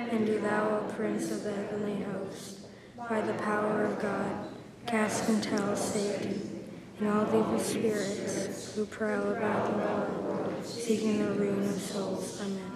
And do thou, O Prince of the heavenly host, by the power of God, cast into hell Satan and all the evil spirits who prowl about the world, seeking the ruin of souls. Amen.